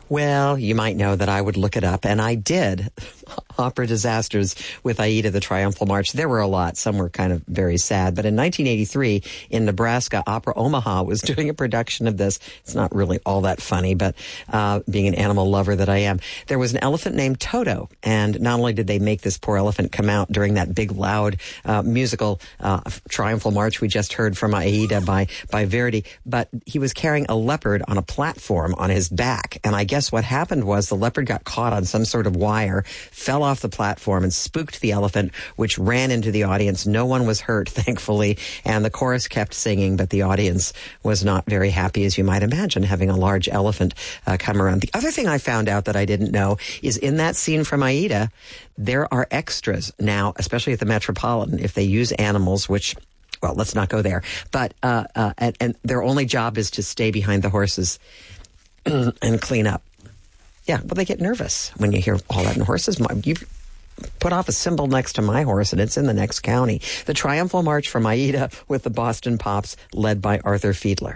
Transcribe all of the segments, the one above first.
Well, you might know that I would look it up, and I did. Opera disasters with Aida, the Triumphal March. There were a lot. Some were kind of very sad. But in 1983, in Nebraska, Opera Omaha was doing a production of this. It's not really all that funny, but being an animal lover that I am, there was an elephant named Toto. And not only did they make this poor elephant come out during that big, loud musical Triumphal March we just heard from Aida by Verdi, but he was carrying a leopard on a platform on his back. And I guess what happened was the leopard got caught on some sort of wire, fell off the platform and spooked the elephant, which ran into the audience. No one was hurt, thankfully, and the chorus kept singing, but the audience was not very happy, as you might imagine, having a large elephant come around. The other thing I found out that I didn't know is in that scene from Aida, there are extras now, especially at the Metropolitan, if they use animals, which... Well, let's not go there. But and their only job is to stay behind the horses and clean up. Yeah, well, they get nervous when you hear all that. And horses, you put off a cymbal next to my horse, and it's in the next county. The Triumphal March from Aida with the Boston Pops, led by Arthur Fiedler.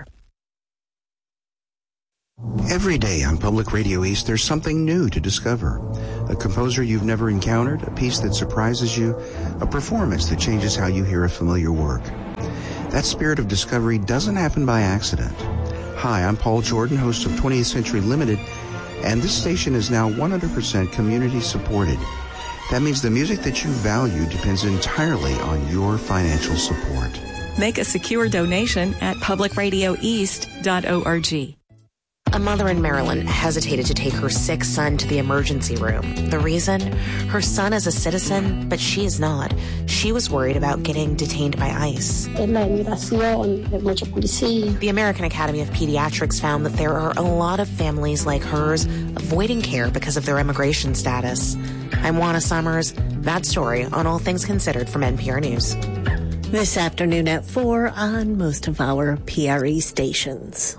Every day on Public Radio East, there's something new to discover. A composer you've never encountered, a piece that surprises you, a performance that changes how you hear a familiar work. That spirit of discovery doesn't happen by accident. Hi, I'm Paul Jordan, host of 20th Century Limited, and this station is now 100% community supported. That means the music that you value depends entirely on your financial support. Make a secure donation at publicradioeast.org. A mother in Maryland hesitated to take her sick son to the emergency room. The reason? Her son is a citizen, but she is not. She was worried about getting detained by ICE. The American Academy of Pediatrics found that there are a lot of families like hers avoiding care because of their immigration status. I'm Juana Summers. That story on All Things Considered from NPR News. This afternoon at 4 on most of our PRE stations.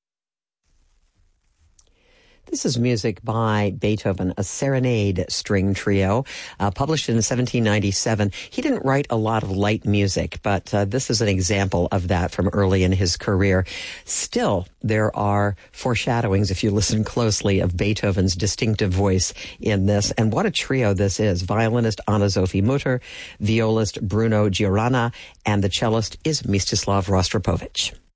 This is music by Beethoven, a serenade string trio, published in 1797. He didn't write a lot of light music, but this is an example of that from early in his career. Still, there are foreshadowings, if you listen closely, of Beethoven's distinctive voice in this. And what a trio this is. Violinist Anna-Sophie Mutter, violist Bruno Giorana, and the cellist is Mstislav Rostropovich.